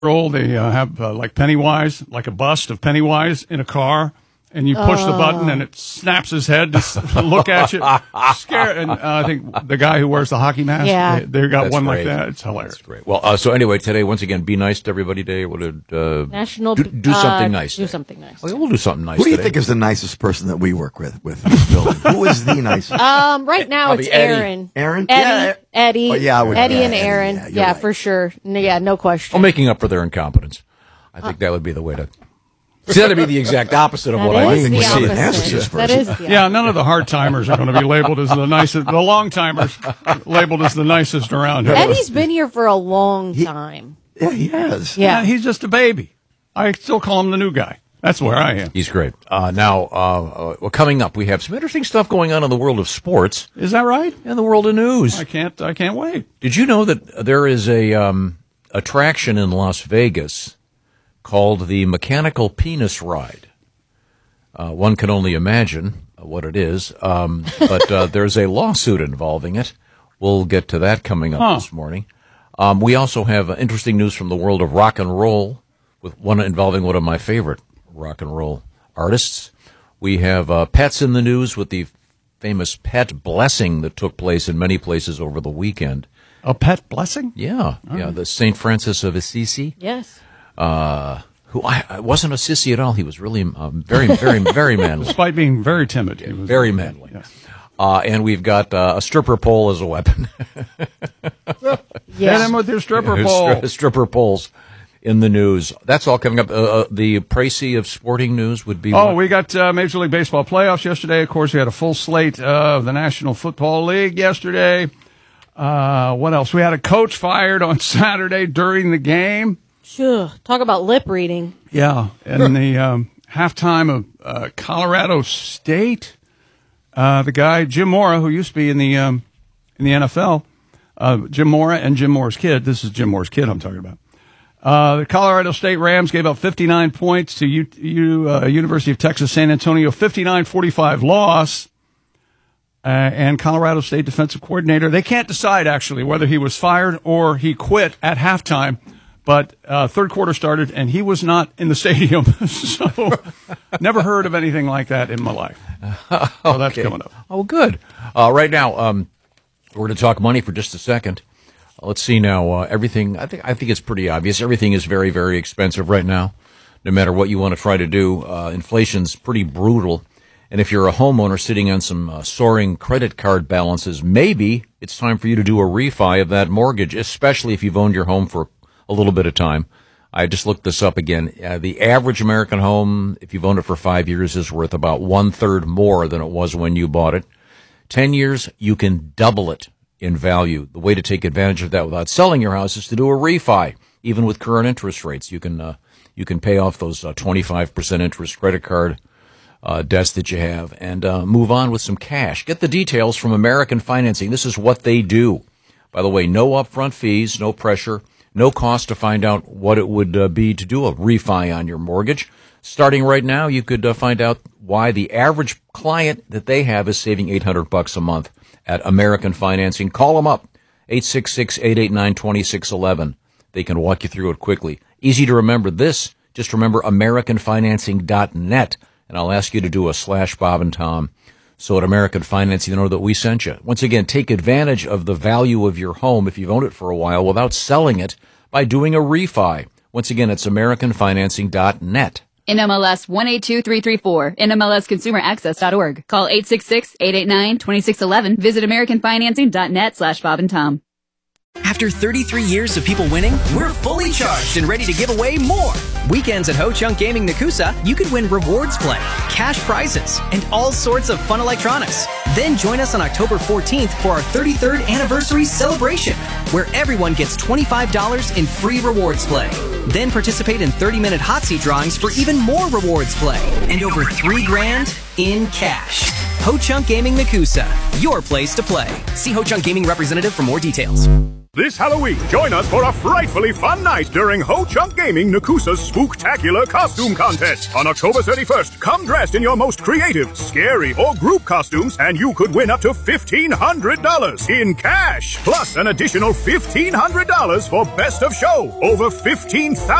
old, they have like Pennywise, like a bust of Pennywise in a car, and you push the button and it snaps his head to look at you. Scare. And I think the guy who wears the hockey mask, they got That's one great. like that. It's hilarious. That's great. Well, so anyway, today, once again, Be Nice to Everybody Day. National do something nice. Do something nice. We'll do something nice Who do you today. think is the nicest person that we work with this building? Who is the nicest? Right now Probably it's Eddie. Aaron. Aaron? Eddie. Oh, yeah, I would- Eddie yeah, and Eddie, Aaron. yeah, you're Yeah, right. for sure. Yeah, no question. Well, making up for their incompetence. I think that would be the way to. See, that'd be the exact opposite of That what I is think the we see. opposite. That is the Yeah, none of the hard timers are going to be labeled as the nicest. The long timers labeled as the nicest around here. Eddie's been here for a long time. Yeah, he has. Yeah. He's just a baby. I still call him the new guy. That's where I am. He's great. Now, coming up, we have some interesting stuff going on in the world of sports Is that right? and the world of news. I can't wait. Did you know that there is a attraction in Las Vegas called the Mechanical Penis Ride? One can only imagine what it is, but there's a lawsuit involving it. We'll get to that coming up this morning. We also have interesting news from the world of rock and roll, with one involving one of my favorite rock and roll artists. We have pets in the news with the famous pet blessing that took place in many places over the weekend. A pet blessing? Yeah, the St. Francis of Assisi. Yes. Who I wasn't a sissy at all. He was really very, very, very manly. Despite being very timid. He was Very manly. Yes. And we've got a stripper pole as a weapon. Hit him with your stripper pole. Stripper poles in the news. That's all coming up. The précis of sporting news would be. We got Major League Baseball playoffs yesterday. Of course, we had a full slate of the National Football League yesterday. What else? We had a coach fired on Saturday during the game. Sure. Talk about lip reading. Yeah, in the halftime of Colorado State, the guy Jim Mora, who used to be in the NFL, Jim Mora and Jim Mora's kid. This is Jim Mora's kid I'm talking about. The Colorado State Rams gave up 59 points to University of Texas San Antonio, 59-45 loss. And Colorado State defensive coordinator, they can't decide actually whether he was fired or he quit at halftime. But third quarter started, and he was not in the stadium. So never heard of anything like that in my life. So that's coming up. Oh, good. Right now, we're going to talk money for just a second. Let's see now. Everything, I think it's pretty obvious. Everything is very, very expensive right now. No matter what you want to try to do, inflation's pretty brutal. And if you're a homeowner sitting on some soaring credit card balances, maybe it's time for you to do a refi of that mortgage, especially if you've owned your home for a little bit of time. I just looked this up again. The average American home, if you've owned it for 5 years, is worth about 1/3 more than it was when you bought it. 10 years, you can double it in value. The way to take advantage of that without selling your house is to do a refi. Even with current interest rates, you can pay off those 25% interest credit card debts that you have and move on with some cash. Get the details from American Financing. This is what they do. By the way, no upfront fees, no pressure. No cost to find out what it would be to do a refi on your mortgage. Starting right now, you could find out why the average client that they have is saving $800 a month at American Financing. Call them up, 866-889-2611. They can walk you through it quickly. Easy to remember this. Just remember AmericanFinancing.net, and I'll ask you to do a /Bob and Tom. So at American Financing, know that we sent you. Once again, take advantage of the value of your home if you've owned it for a while without selling it by doing a refi. Once again, it's AmericanFinancing.net. NMLS 182334, NMLSConsumerAccess.org. Call 866-889-2611. Visit AmericanFinancing.net /Bob and Tom. After 33 years of people winning, we're fully charged and ready to give away more. Weekends at Ho Chunk Gaming Nakusa, you could win rewards play, cash prizes, and all sorts of fun electronics. Then join us on October 14th for our 33rd anniversary celebration, where everyone gets $25 in free rewards play. Then participate in 30-minute hot seat drawings for even more rewards play and over $3,000 in cash. Ho Chunk Gaming Nakusa, your place to play. See Ho Chunk Gaming representative for more details. This Halloween, join us for a frightfully fun night during Ho Chunk Gaming Nakusa's Spooktacular Costume Contest. On October 31st, come dressed in your most creative, scary, or group costumes, and you could win up to $1,500 in cash, plus an additional $1,500 for Best of Show. Over 15,000